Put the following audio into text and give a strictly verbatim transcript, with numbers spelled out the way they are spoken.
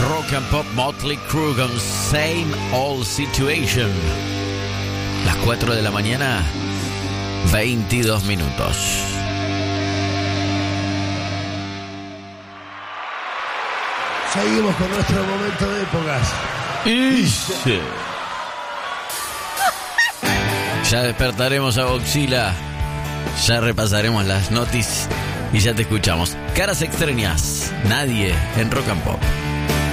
Rock and Pop, Motley Crue con Same Old Situation. Las cuatro de la mañana, veintidós minutos. Seguimos con nuestro momento de épocas. Sí. Ya despertaremos a Godzilla. Ya repasaremos las noticias y ya te escuchamos. Caras extrañas, nadie en Rock and Pop.